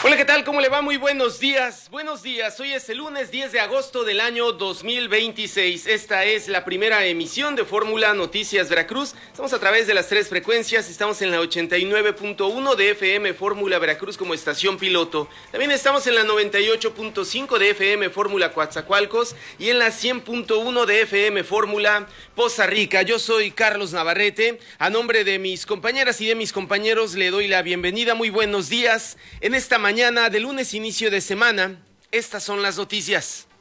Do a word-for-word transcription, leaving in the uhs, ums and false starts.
Hola, ¿qué tal? ¿Cómo le va? Muy buenos días. Buenos días. Hoy es el lunes diez de agosto del año dos mil veintiséis. Esta es la primera emisión de Fórmula Noticias Veracruz. Estamos a través de las tres frecuencias. Estamos en la ochenta y nueve punto uno de F M Fórmula Veracruz como estación piloto. También estamos en la noventa y ocho punto cinco de F M Fórmula Coatzacoalcos y en la cien punto uno de F M Fórmula Poza Rica. Yo soy Carlos Navarrete. A nombre de mis compañeras y de mis compañeros le doy la bienvenida. Muy buenos días. En esta mañana de lunes, inicio de semana, estas son las noticias.